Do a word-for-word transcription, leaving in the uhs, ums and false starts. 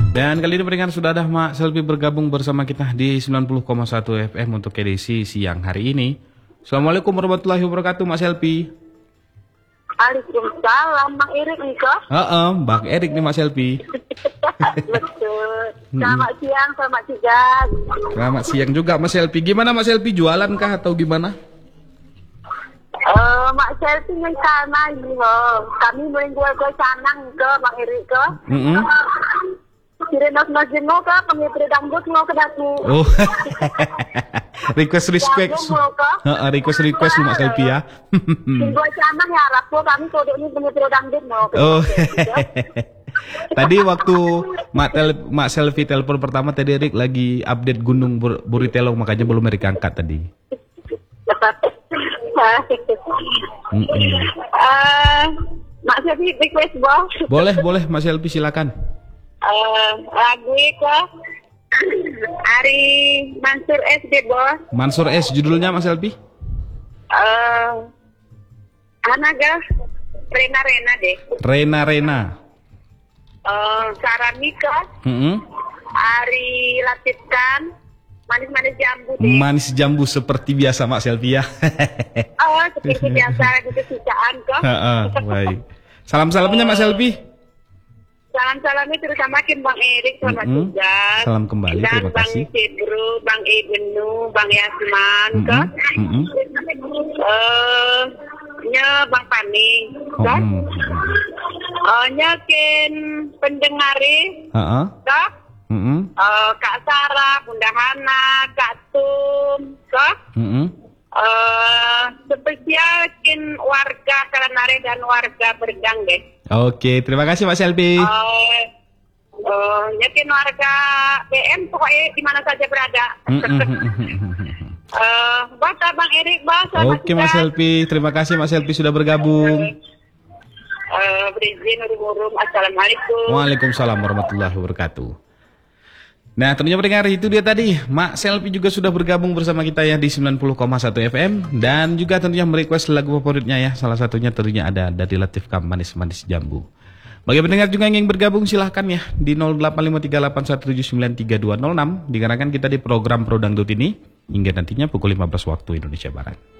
Dan kali ini pendengar sudah ada Mak Selvi bergabung bersama kita di sembilan puluh koma satu F M untuk edisi siang hari ini. Assalamualaikum warahmatullahi wabarakatuh Mak Selvi. Waalaikumsalam, Bang Erik nih kok. Heeh, Bang Erik nih Mak Selvi. Betul. Selamat siang, selamat siang. Selamat siang juga Mak Selvi. Gimana Mak Selvi, jualan kah atau gimana? Eh, Mak Selvi yang sana ini loh. Kami menjual kue canang ke Bang Erik ke. Mm-hmm. Kira nos nos jengo ke pengitri dangdut mau ke datu. Oh. request request. Heeh, request request Mak Selvi ya. Kue canang ya harap kami kodok ini pengitri dangdut mau ke. Oh. Tadi waktu Mak, tel, Mak Selvi telepon pertama tadi Erik lagi update Gunung Bur Buritelong, makanya belum Erik angkat tadi. Mm -mm. uh, Mak Selvi request bos. Boleh boleh Mak Selvi silakan. Uh, lagu ke Ari Mansur S deh bos. Mansur S judulnya Mak Selvi? Uh, Anaga Rena Rena deh. Rena Rena. Uh, Saramika. Mm -hmm. Ari Latifkan. Manis-manis jambu deh. Manis jambu seperti biasa Mak Selvi ya. Oh, seperti biasa di kesukaan kok. Baik. Salam-salamnya Mak Selvi. Salam-salamnya terus samakin Bang Erik, selamat mm -hmm. juga. Salam kembali, dan terima kasih. Bang Sidru, Bang Ibnu, Bang Yasman, mm -hmm. kok. Mm -hmm. Uh, nya Bang Pani, kan? Mm -hmm. Uh, nyakin pendengari, uh -uh. kok? Mm -hmm. uh, Kak Sarah, Bunda Hana, Kak Tum, kok? Mm -hmm. uh, spesialkin warga Kalanare dan warga Berdang deh. Oke, terima kasih Mak Selvi. Uh, uh, yakin warga B M pokoknya di mana saja berada. uh, Buat Bang Erik, Bang. Oke Mak Selvi, terima kasih Mak Selvi sudah bergabung. Uh, berizin urum-urum. Assalamualaikum. Waalaikumsalam warahmatullahi wabarakatuh. Nah tentunya pendengar itu dia tadi Mak Selvi juga sudah bergabung bersama kita ya di sembilan puluh koma satu F M. Dan juga tentunya merequest lagu favoritnya ya. Salah satunya tentunya ada dari Latif Kam, Manis-Manis Jambu. Bagi pendengar juga yang ingin bergabung silahkan ya di nol delapan lima tiga delapan satu tujuh sembilan tiga dua nol enam. Dikarenakan kita di program Pro Dangdut ini hingga nantinya pukul lima belas waktu Indonesia Barat.